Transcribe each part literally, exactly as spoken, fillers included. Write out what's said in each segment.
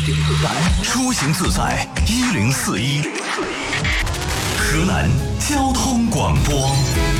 出行自在一零四一，河南交通广播。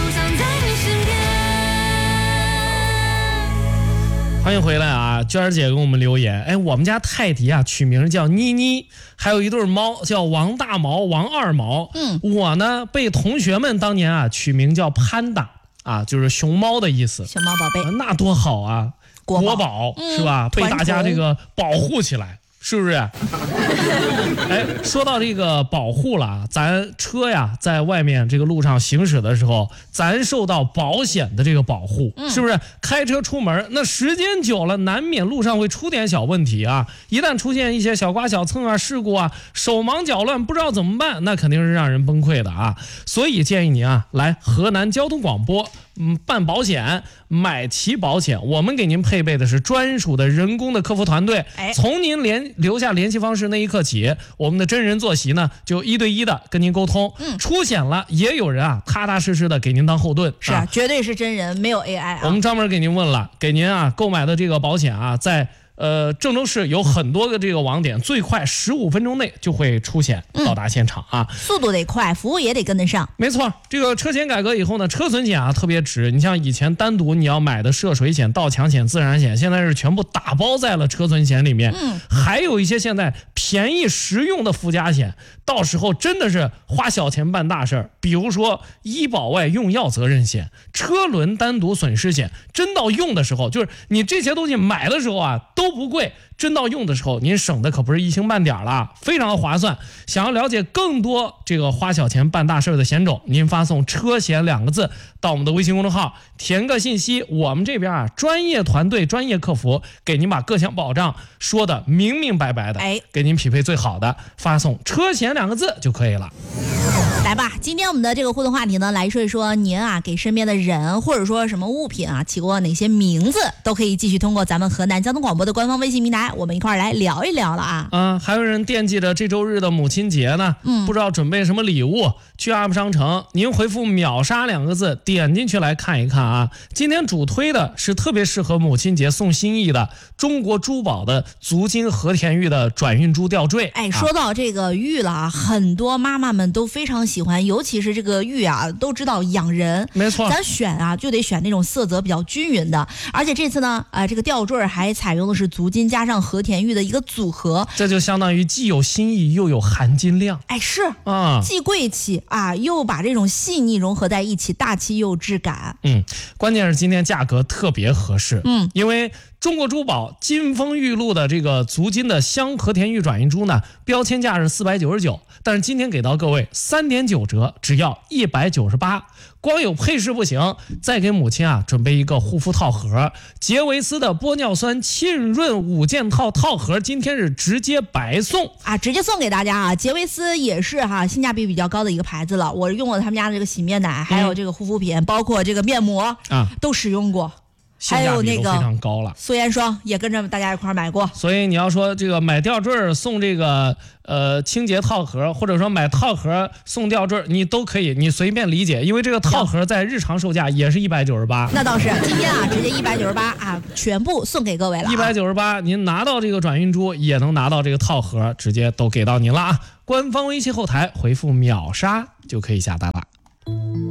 欢迎回来啊！娟儿姐给我们留言，哎，我们家泰迪啊取名叫妮妮，还有一对猫叫王大毛、王二毛。嗯，我呢被同学们当年啊取名叫潘达啊，就是熊猫的意思。 熊猫宝贝， 啊、那多好啊！国宝, 国宝、嗯、是吧？被大家这个保护起来。是不是？哎，说到这个保护了，咱车呀，在外面这个路上行驶的时候，咱受到保险的这个保护，嗯、是不是？开车出门，那时间久了，难免路上会出点小问题啊。一旦出现一些小刮小蹭啊、事故啊，手忙脚乱，不知道怎么办，那肯定是让人崩溃的啊。所以建议您啊，来河南交通广播。嗯，办保险，买齐保险，我们给您配备的是专属的人工的客服团队。哎，从您联留下联系方式那一刻起，我们的真人坐席呢，就一对一的跟您沟通。嗯，出险了，也有人啊，踏踏实实的给您当后盾。 是啊，啊绝对是真人，没有 A I 啊。 我们专门给您问了，给您啊购买的这个保险啊，在。呃，郑州市有很多个这个网点，最快十五分钟内就会出险到达现场啊、 嗯，速度得快，服务也得跟得上。 没错，这个车险改革以后呢，车损险啊特别值。你像以前单独你要买的涉水险、盗抢险、自燃险，现在是全部打包在了车损险里面。嗯，还有一些现在便宜实用的附加险，到时候真的是花小钱办大事。比如说医保外用药责任险、车轮单独损失险，真到用的时候，就是你这些东西买的时候啊都。都不贵，真到用的时候，您省的可不是一星半点了，非常划算。想要了解更多这个花小钱办大事的险种，您发送车险两个字到我们的微信公众号，填个信息，我们这边啊专业团队、专业客服给您把各项保障说的明明白白的，哎，给您匹配最好的，发送车险两个字就可以了。 来吧，今天我们的这个互动话题呢，来说一说您啊给身边的人或者说什么物品啊起过哪些名字，都可以继续通过咱们河南交通广播的官方微信平台，我们一块儿来聊一聊了啊。 啊，还有人惦记着这周日的母亲节呢，嗯，不知道准备什么礼物。去 App 商城，您回复秒杀两个字，点进去来看一看啊。今天主推的是特别适合母亲节送心意的中国珠宝的足金和田玉的转运珠吊坠。 哎，说到这个玉了啊，很多妈妈们都非常喜欢，尤其是这个玉啊，都知道养人。 没错， 咱选啊就得选那种色泽比较均匀的，而且这次呢，啊、呃，这个吊坠还采用的是足金加上和田玉的一个组合， 这就相当于既有新意又有含金量。 哎，是啊，既贵气啊，又把这种细腻融合在一起，大气又质感。 嗯，关键是今天价格特别合适。嗯，因为中国珠宝金丰玉露的这个足金的镶和田玉转运珠呢，标签价是四百九十九，但是今天给到各位三点九折，只要一百九十八。光有配饰不行，再给母亲啊准备一个护肤套盒，杰维斯的玻尿酸沁润五件套套盒，今天是直接白送啊，直接送给大家啊！杰维斯也是哈、啊、性价比比较高的一个牌子了，我用了他们家的这个洗面奶，还有这个护肤品，嗯、包括这个面膜啊，都使用过。 还有那个非常高了， 素颜霜也跟着大家一块买过。 所以你要说这个买吊坠送这个呃清洁套盒，或者说买套盒送吊坠，你都可以，你随便理解，因为这个套盒在日常售价也是一百九十八。 那倒是，今天啊直接一百九十八啊，全部送给各位了、啊。 一百九十八，您拿到这个转运珠，也能拿到这个套盒，直接都给到您了啊！官方微信后台回复秒杀就可以下单了。